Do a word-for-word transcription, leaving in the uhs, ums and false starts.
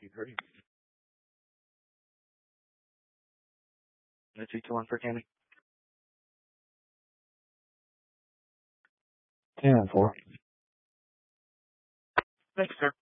two thirty. The two two one for Tammy. ten four. Thanks, sir.